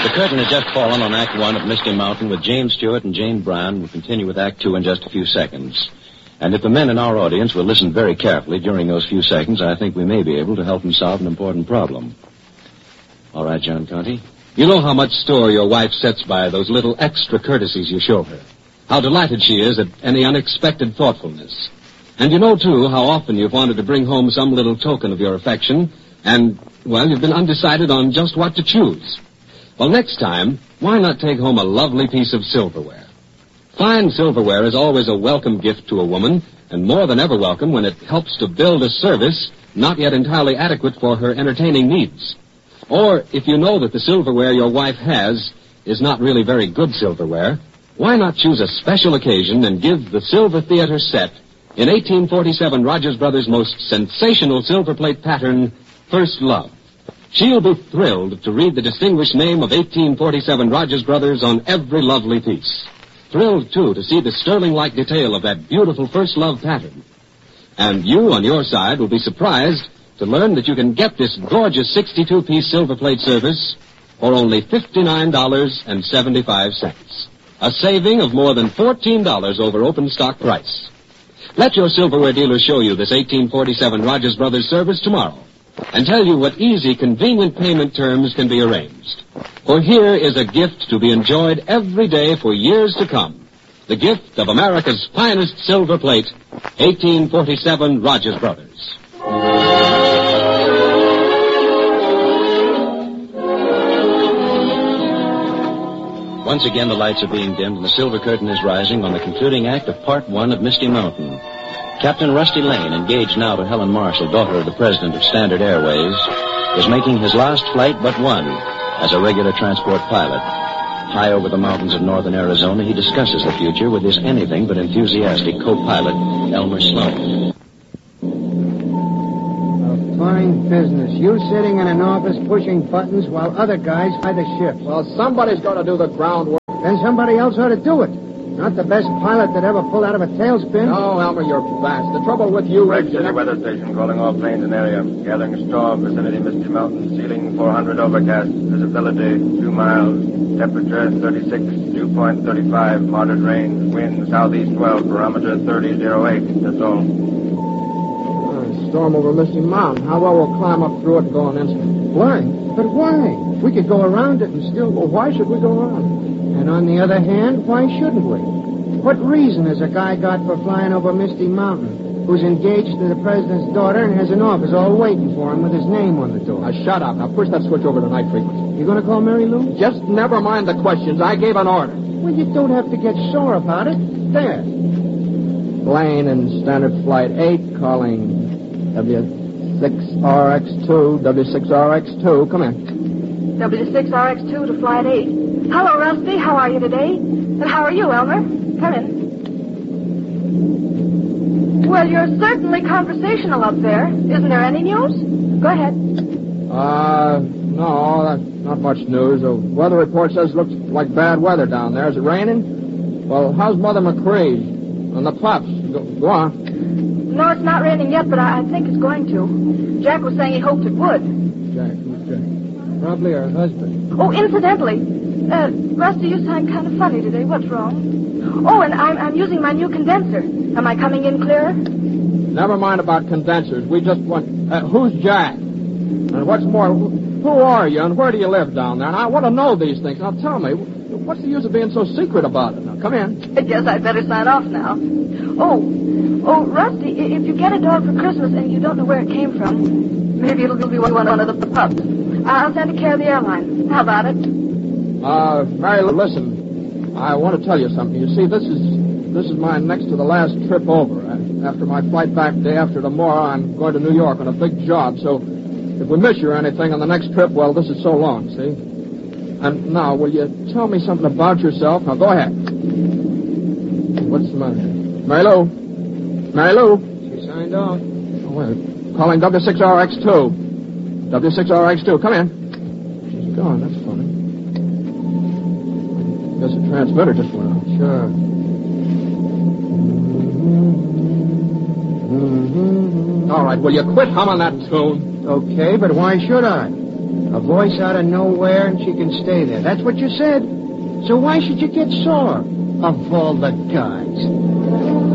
The curtain has just fallen on Act 1 of Misty Mountain with James Stewart and Jane Brown. We'll continue with Act 2 in just a few seconds. And if the men in our audience will listen very carefully during those few seconds, I think we may be able to help them solve an important problem. All right, John Conte? You know how much store your wife sets by those little extra courtesies you show her. How delighted she is at any unexpected thoughtfulness. And you know, too, how often you've wanted to bring home some little token of your affection, and, well, you've been undecided on just what to choose. Well, next time, why not take home a lovely piece of silverware? Fine silverware is always a welcome gift to a woman, and more than ever welcome when it helps to build a service not yet entirely adequate for her entertaining needs. Or, if you know that the silverware your wife has is not really very good silverware, why not choose a special occasion and give the Silver Theater set in 1847 Rogers Brothers' most sensational silver plate pattern, First Love. She'll be thrilled to read the distinguished name of 1847 Rogers Brothers on every lovely piece. Thrilled, too, to see the sterling-like detail of that beautiful First Love pattern. And you, on your side, will be surprised to learn that you can get this gorgeous 62-piece silver plate service for only $59.75. A saving of more than $14 over open stock price. Let your silverware dealer show you this 1847 Rogers Brothers service tomorrow and tell you what easy, convenient payment terms can be arranged. For here is a gift to be enjoyed every day for years to come. The gift of America's finest silver plate, 1847 Rogers Brothers. Once again, the lights are being dimmed and the silver curtain is rising on the concluding act of Part 1 of Misty Mountain. Captain Rusty Lane, engaged now to Helen Marshall, daughter of the president of Standard Airways, is making his last flight but one as a regular transport pilot. High over the mountains of northern Arizona, he discusses the future with his anything but enthusiastic co-pilot, Elmer Sloan. A fine business. You sitting in an office pushing buttons while other guys fly the ship. Well, somebody's got to do the groundwork. Then somebody else ought to do it. Not the best pilot that ever pulled out of a tailspin. No, Elmer, you're fast. The trouble with you... Red City Weather Station calling all planes in area. Gathering storm, vicinity Misty Mountain. Ceiling 400 overcast. Visibility 2 miles. Temperature 36. Dew point 35. Moderate rain. Wind southeast 12. Barometer 30.08. That's all. Storm over Misty Mountain. How well we'll climb up through it and go an instant? Why? But why? We could go around it and still... Well, why should we go around it? And on the other hand, why shouldn't we? What reason has a guy got for flying over Misty Mountain who's engaged to the president's daughter and has an office all waiting for him with his name on the door? Now, shut up. Now, push that switch over to night frequency. You going to call Mary Lou? Just never mind the questions. I gave an order. Well, you don't have to get sore about it. There. Lane in Standard Flight 8 calling W6RX2. W6RX2. Come in. W6RX2 to Flight 8. Hello, Rusty. How are you today? And how are you, Elmer? Come in. Well, you're certainly conversational up there. Isn't there any news? Go ahead. No, not much news. The weather report says it looks like bad weather down there. Is it raining? Well, how's Mother McCree and the pups? Go on. No, it's not raining yet, but I think it's going to. Jack was saying he hoped it would. Jack, who's Jack? Probably her husband. Oh, incidentally, Rusty, you sound kind of funny today. What's wrong? Oh, and I'm using my new condenser. Am I coming in clearer? Never mind about condensers. We just want... who's Jack? And what's more, who are you and where do you live down there? And I want to know these things. Now, tell me, what's the use of being so secret about it? Now, come in. I guess I'd better sign off now. Oh, Rusty, if you get a dog for Christmas and you don't know where it came from, maybe it'll be one of the pups. I'll send it care of the airline. How about it? Mary, listen. I want to tell you something. You see, this is my next to the last trip over. After my flight back day after tomorrow, I'm going to New York on a big job. So if we miss you or anything on the next trip, well, this is so long, see? And now, will you tell me something about yourself? Now, go ahead. What's the matter? Mary Lou? Mary Lou? She signed off. Oh, wait. Calling W6RX2. W6RX2, come in. She's gone, that's funny. Guess the transmitter just went out. Sure. All right, will you quit humming that tune? Okay, but why should I? A voice out of nowhere, and she can stay there. That's what you said. So why should you get sore? Of all the guys.